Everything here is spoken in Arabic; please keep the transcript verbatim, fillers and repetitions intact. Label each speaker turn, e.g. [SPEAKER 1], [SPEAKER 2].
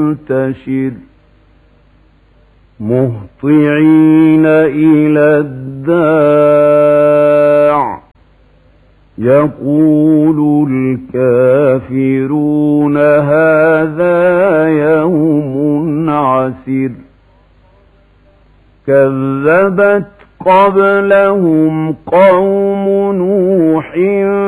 [SPEAKER 1] ينتشر مهطعين إلى الداع يقول الكافرون هذا يوم عسر كذبت قبلهم قوم نوح